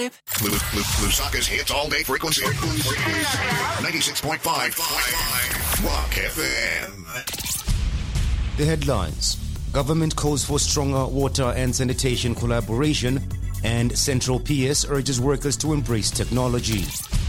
live. Lusaka's hits all day frequency. 96.5 Rock FM. The headlines. Government calls for stronger water and sanitation collaboration, and Central PS urges workers to embrace technology.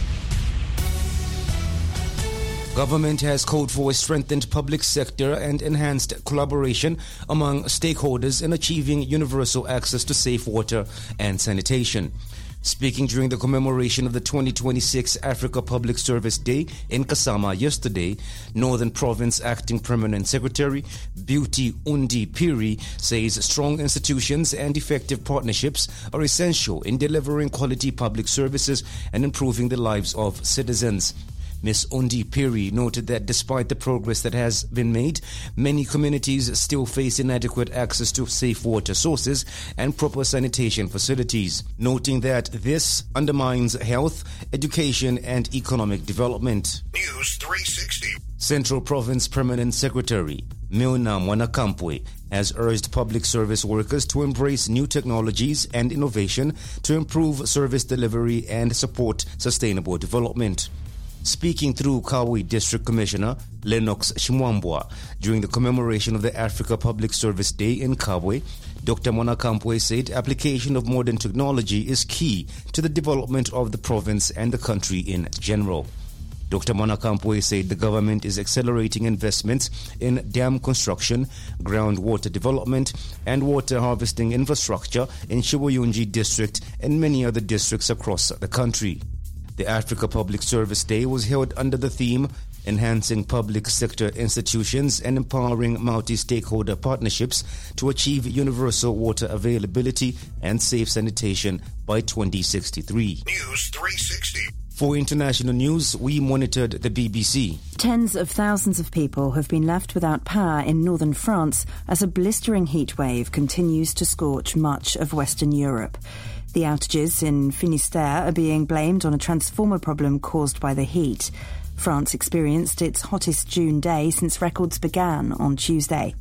Government has called for a strengthened public sector and enhanced collaboration among stakeholders in achieving universal access to safe water and sanitation. Speaking during the commemoration of the 2026 Africa Public Service Day in Kasama yesterday, Northern Province Acting Permanent Secretary Beauty Undi Piri says strong institutions and effective partnerships are essential in delivering quality public services and improving the lives of citizens. Ms. Undi Piri noted that despite the progress that has been made, many communities still face inadequate access to safe water sources and proper sanitation facilities, noting that this undermines health, education, and economic development. News 360. Central Province Permanent Secretary Milna Mwanakampwe has urged public service workers to embrace new technologies and innovation to improve service delivery and support sustainable development. Speaking through Kawi District Commissioner Lennox Shimwambwa during the commemoration of the Africa Public Service Day in Kabwe, Dr. Mwanakampwe said application of modern technology is key to the development of the province and the country in general. Dr. Mwanakampwe said the government is accelerating investments in dam construction, groundwater development, and water harvesting infrastructure in Shibuyunji District and many other districts across the country. The Africa Public Service Day was held under the theme Enhancing Public Sector Institutions and Empowering Multi-Stakeholder Partnerships to Achieve Universal Water Availability and Safe Sanitation by 2063. News 360. For international news, we monitored the BBC. Tens of thousands of people have been left without power in northern France as a blistering heat wave continues to scorch much of Western Europe. The outages in Finistère are being blamed on a transformer problem caused by the heat. France experienced its hottest June day since records began on Tuesday.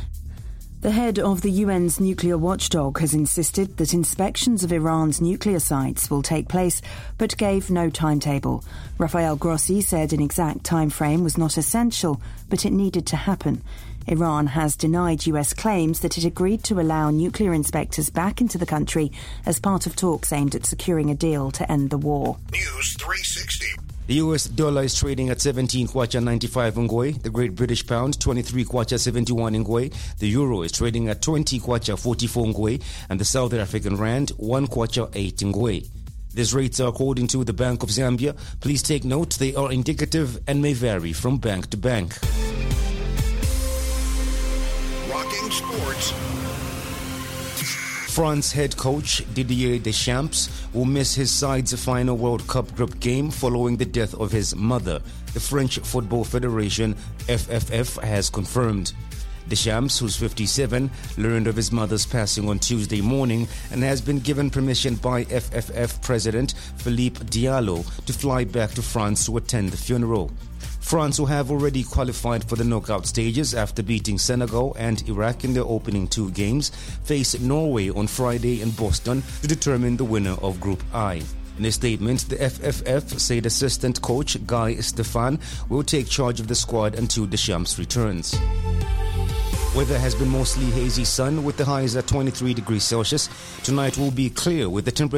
The head of the UN's nuclear watchdog has insisted that inspections of Iran's nuclear sites will take place, but gave no timetable. Rafael Grossi said an exact time frame was not essential, but it needed to happen. Iran has denied US claims that it agreed to allow nuclear inspectors back into the country as part of talks aimed at securing a deal to end the war. News 360. The US dollar is trading at 17 kwacha 95 ngwe, the Great British Pound 23 kwacha 71 ngwe, the Euro is trading at 20 kwacha 44 ngwe, and the South African Rand 1 kwacha 8 ngwe. These rates are according to the Bank of Zambia. Please take note they are indicative and may vary from bank to bank. Rocking sports. France head coach Didier Deschamps will miss his side's final World Cup group game following the death of his mother, the French Football Federation FFF has confirmed. Deschamps, who's 57, learned of his mother's passing on Tuesday morning and has been given permission by FFF President Philippe Diallo to fly back to France to attend the funeral. France, who have already qualified for the knockout stages after beating Senegal and Iraq in their opening two games, face Norway on Friday in Boston to determine the winner of Group I. In a statement, the FFF said assistant coach Guy Stefan will take charge of the squad until Deschamps returns. Weather has been mostly hazy sun with the highs at 23 degrees Celsius. Tonight will be clear with the temperature